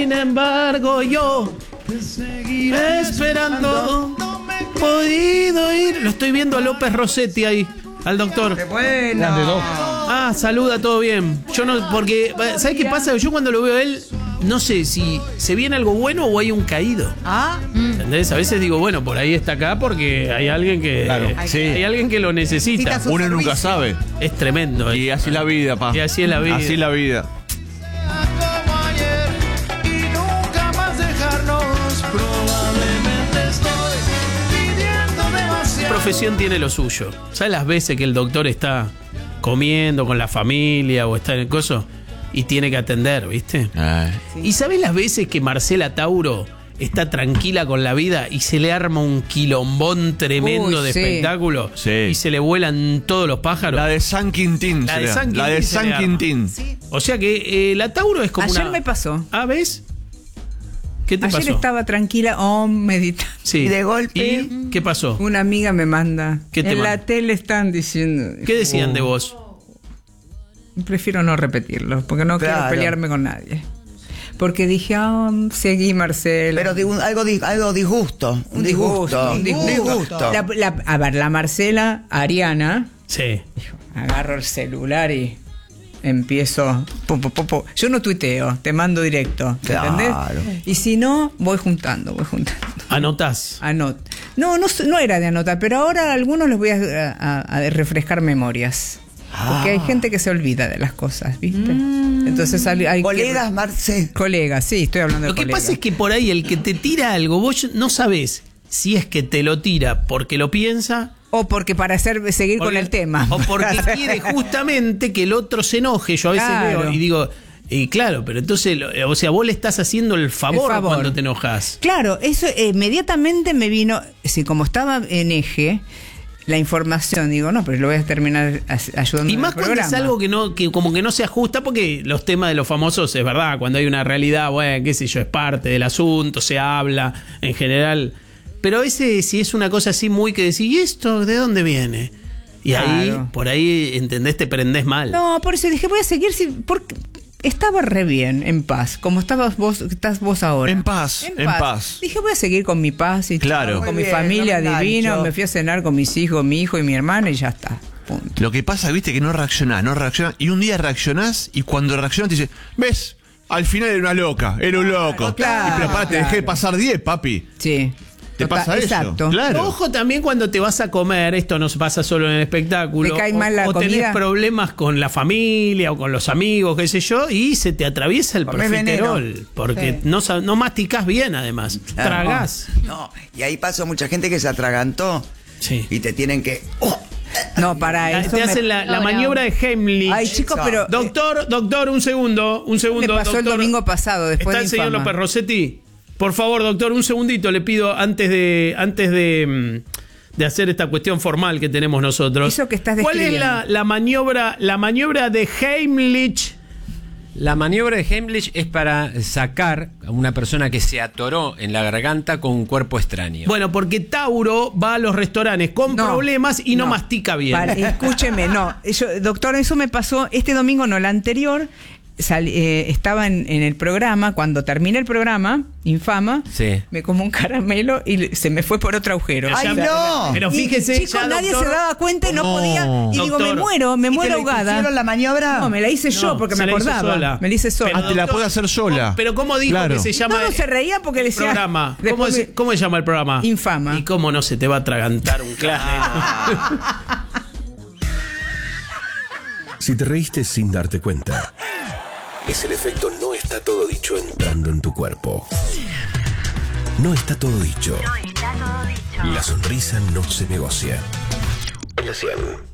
Sin embargo, yo te seguiré esperando. Podido ir. Lo estoy viendo a López Rossetti ahí, al doctor. ¡Qué bueno! Grande, Doc. Ah, saluda, todo bien. Yo no, porque, ¿sabes qué pasa? Yo cuando lo veo a él, no sé si se viene algo bueno o hay un caído. ¿Entendés? A veces digo, bueno, por ahí está acá porque hay alguien que. Claro, sí. Hay alguien que lo necesita. Su Uno servicio. nunca sabe. Es tremendo. Y así la vida, pa. Y así es la vida. Así es la vida. Como ayer y nunca más dejarnos. Probablemente estoy pidiendo demasiado. Profesión tiene lo suyo. ¿Sabes las veces que el doctor está comiendo con la familia o está en el coso y tiene que atender, viste? Ay. ¿Y sabes las veces que Marcela Tauro está tranquila con la vida y se le arma un quilombón tremendo Uy, de sí. espectáculo? Sí. Y se le vuelan todos los pájaros. La de San Quintín. La de será. San Quintín La de se le San arma. Quintín. O sea que la Tauro es como Ayer una... me pasó. Ah, ¿ves? ¿Qué te Ayer pasó? estaba tranquila, meditando. Sí. Y de golpe, ¿Y qué pasó? una amiga me manda. ¿Qué te en la manda? tele están diciendo. ¿Qué decían de vos? Prefiero no repetirlo, porque no quiero Claro. pelearme con nadie. Porque dije, seguí Marcela. Pero algo disgusto. Un disgusto. Un disgusto. A ver, la Marcela Ariana, Sí. agarro el celular y empiezo. Yo no tuiteo, te mando directo. ¿Entendés? Claro. Y si no, voy juntando. Anotás. No era de anotar, pero ahora a algunos les voy a refrescar memorias. Porque hay gente que se olvida de las cosas, ¿viste? Entonces hay Colegas, Marce. Colegas, sí, estoy hablando de Lo que colegas. pasa es que por ahí el que te tira algo, vos no sabés si es que te lo tira porque lo piensa O porque para seguir con el tema. o porque quiere justamente que el otro se enoje. Yo a veces Claro. veo y digo, claro, pero entonces, o sea, vos le estás haciendo el favor cuando te enojas. Claro, eso inmediatamente me vino, sí, como estaba en eje la información, digo, no, pero lo voy a terminar ayudando Y en más el cuando programa. es algo que como que no se ajusta, porque los temas de los famosos es verdad, cuando hay una realidad, bueno, qué sé yo, es parte del asunto, se habla en general. Pero a veces si es una cosa así muy que decís, ¿y esto de dónde viene? Y ahí, Claro. por ahí, ¿entendés? Te prendés mal. No, por eso dije, voy a seguir, porque estaba re bien, en paz, como estás vos ahora. En paz, en paz. Dije, voy a seguir con mi paz y Claro. con Muy mi bien, familia no me divino, engancho. me fui a cenar con mis hijos, mi hijo y mi hermana y ya está. Punto. Lo que pasa, viste, que no reaccionás. Y un día reaccionás y cuando reaccionás te dice, ¿ves? Al final era una loca, era un loco. Claro, Y pero pará, te dejé claro. pasar 10, papi. Sí. ¿Te pasa eso? Exacto. Claro. Ojo también cuando te vas a comer, esto no se pasa solo en el espectáculo. ¿Te cae mal la o tenés comida? problemas con la familia o con los amigos, qué sé yo, y se te atraviesa el Comés profiterol. veneno. Porque no masticás bien, además. Tragás. No, y ahí pasó mucha gente que se atragantó. Sí. Y te tienen que. No, para eso Te hacen la maniobra de Heimlich. Ay, chicos, pero Doctor, un segundo. me pasó el doctor. domingo pasado, después ¿Está de el señor Infama. López Rossetti? Por favor, doctor, un segundito le pido antes de hacer esta cuestión formal que tenemos nosotros. Eso que estás ¿Cuál es describiendo. la maniobra de Heimlich? La maniobra de Heimlich es para sacar a una persona que se atoró en la garganta con un cuerpo extraño. Bueno, porque Tauro va a los restaurantes con No, problemas y no mastica bien. Vale, escúcheme, no. Doctor, eso me pasó este domingo, no, el anterior. Estaba en el programa, cuando terminé el programa, Infama, Sí. me como un caramelo y se me fue por otro agujero. Pero ¡Ay, ya- no! Pero Y, fíjese, chicos, ya, nadie doctor, se daba cuenta y no No. podía. Y digo, Doctor. me ¿Y muero te ahogada. hicieron la maniobra? No, me la hice yo No, porque se me la hizo acordaba. sola. Me la hice sola. Ah, te la puede hacer sola. Pero ¿cómo dijo Claro. que se llama No, se reía porque le el decía. programa? Después ¿Cómo se llama el programa? Infama. ¿Y cómo no se te va a atragantar un caramelo? Si te reíste sin darte cuenta, es el efecto no está todo dicho entrando en tu cuerpo. No está todo dicho. La sonrisa no se negocia. En la 100.